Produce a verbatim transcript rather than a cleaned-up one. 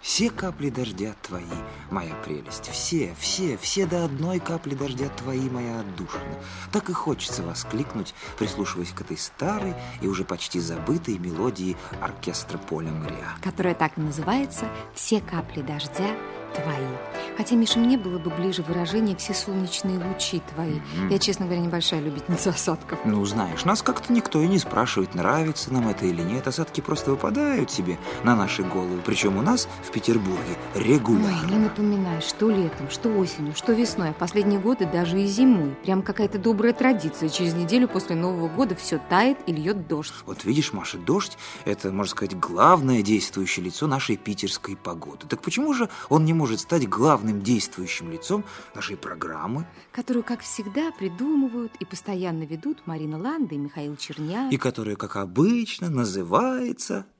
Все капли дождя твои, моя прелесть, все, все, все до одной капли дождя твои, моя отдушина. Так и хочется воскликнуть, прислушиваясь к этой старой и уже почти забытой мелодии оркестра Поля Мэриа, которая так и называется «Все капли дождя твои». Хотя, Миша, мне было бы ближе выражение «все солнечные лучи твои». Mm-hmm. Я, честно говоря, небольшая любительница осадков. Ну, знаешь, нас как-то никто и не спрашивает, нравится нам это или нет. Осадки просто выпадают себе на наши головы. Причем у нас в Петербурге регулярно. Ой, не напоминай, что летом, что осенью, что весной, а в последние годы даже и зимой. Прям какая-то добрая традиция. Через неделю после Нового года все тает и льет дождь. Вот видишь, Маша, дождь – это, можно сказать, главное действующее лицо нашей питерской погоды. Так почему же он не может стать главным действующим лицом нашей программы, которую, как всегда, придумывают и постоянно ведут Марина Ланда и Михаил Черняк, и которая, как обычно, называется